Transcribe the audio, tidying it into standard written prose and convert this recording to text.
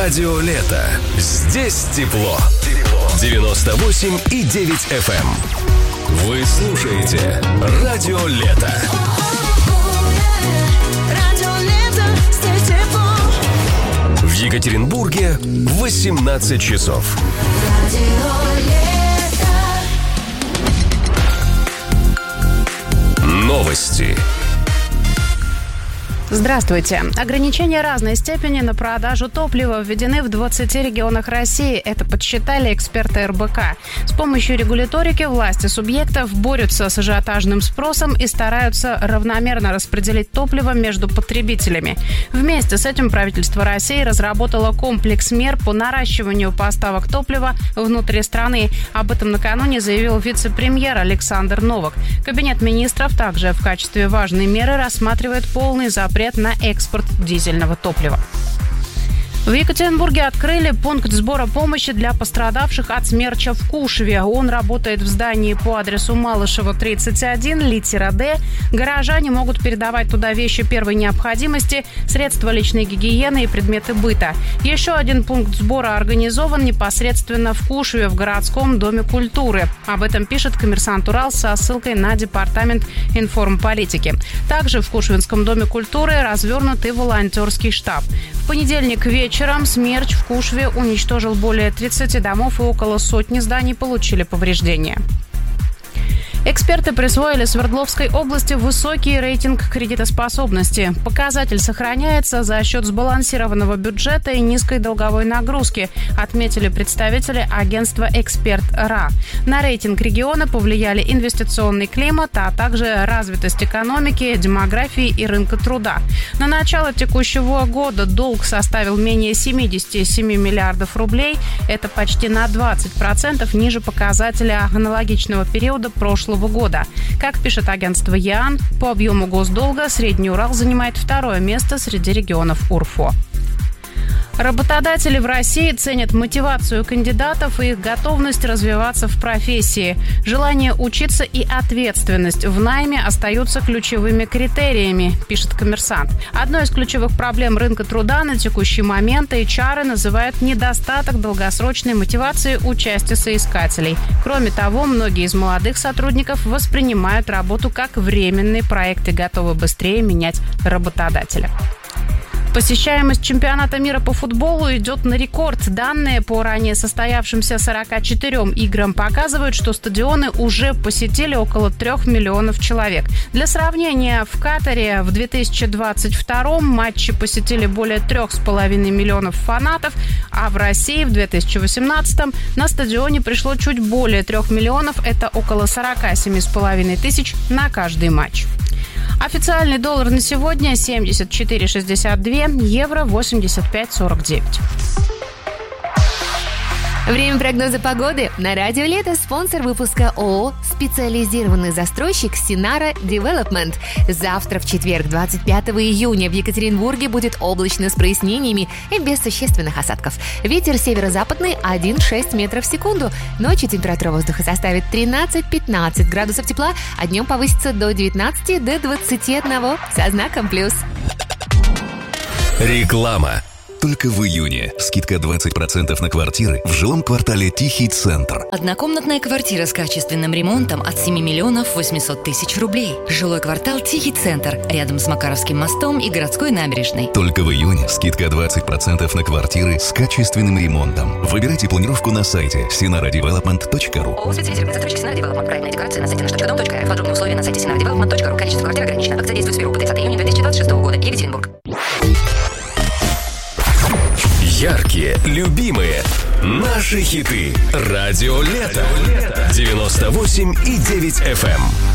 Радио Лето. Здесь тепло. 98,9 FM. Вы слушаете Радио Лето. В Екатеринбурге 18 часов. Новости. Здравствуйте. Ограничения разной степени на продажу топлива введены в 20 регионах России. Это подсчитали эксперты РБК. С помощью регуляторики власти субъектов борются с ажиотажным спросом и стараются равномерно распределить топливо между потребителями. Вместе с этим правительство России разработало комплекс мер по наращиванию поставок топлива внутри страны. Об этом накануне заявил вице-премьер Александр Новак. Кабинет министров также в качестве важной меры рассматривает полный запрет на экспорт дизельного топлива. В Екатеринбурге открыли пункт сбора помощи для пострадавших от смерча в Кушве. Он работает в здании по адресу Малышева, 31, литера Д. Горожане могут передавать туда вещи первой необходимости, средства личной гигиены и предметы быта. Еще один пункт сбора организован непосредственно в Кушве, в городском доме культуры. Об этом пишет «Коммерсант Урал» со ссылкой на департамент информполитики. Также в Кушвинском доме культуры развернут и волонтерский штаб. В понедельник вечером смерч в Кушве уничтожил более 30 домов и около сотни зданий получили повреждения. Эксперты присвоили Свердловской области высокий рейтинг кредитоспособности. Показатель сохраняется за счет сбалансированного бюджета и низкой долговой нагрузки, отметили представители агентства «Эксперт.РА». На рейтинг региона повлияли инвестиционный климат, а также развитость экономики, демографии и рынка труда. На начало текущего года долг составил менее 77 миллиардов рублей. Это почти на 20% ниже показателя аналогичного периода прошлого года. Как пишет агентство ЯН, по объему госдолга Средний Урал занимает второе место среди регионов УРФО. Работодатели в России ценят мотивацию кандидатов и их готовность развиваться в профессии. Желание учиться и ответственность в найме остаются ключевыми критериями, пишет «Коммерсант». Одной из ключевых проблем рынка труда на текущий момент HR называют недостаток долгосрочной мотивации у части соискателей. Кроме того, многие из молодых сотрудников воспринимают работу как временный проект и готовы быстрее менять работодателя. Посещаемость чемпионата мира по футболу идет на рекорд. Данные по ранее состоявшимся 44 играм показывают, что стадионы уже посетили около 3 миллионов человек. Для сравнения, в Катаре в 2022 матчи посетили более 3,5 миллионов фанатов, а в России в 2018 на стадионе пришло чуть более 3 миллионов. Это около 47,5 тысяч на каждый матч. Официальный доллар на сегодня 74,62, евро 85,49. Время прогноза погоды на Радио Лето. Спонсор выпуска ООО «Специализированный застройщик Синара Девелопмент». Завтра, в четверг, 25 июня, в Екатеринбурге будет облачно с прояснениями и без существенных осадков. Ветер северо-западный 1,6 метров в секунду. Ночью температура воздуха составит 13-15 градусов тепла, а днем повысится до 19 до 21 со знаком плюс. Реклама. Только в июне скидка 20% на квартиры в жилом квартале «Тихий центр». Однокомнатная квартира с качественным ремонтом от 7 миллионов 800 тысяч рублей. Жилой квартал «Тихий центр» рядом с Макаровским мостом и городской набережной. Только в июне скидка 20% на квартиры с качественным ремонтом. Выбирайте планировку на сайте sinaradevelopment.ru. ООО «Специализированный застройщик Синара Девелопмент». Проектная декларация на сайте nаш.дом.рф. Подробные условия на сайте sinaradevelopment.ru. Количество квартир ограничено. Акция действует с 1 по 30 июня 2026 года. Екатеринбург. Яркие, любимые, наши хиты. Радио Лето. 98,9 FM.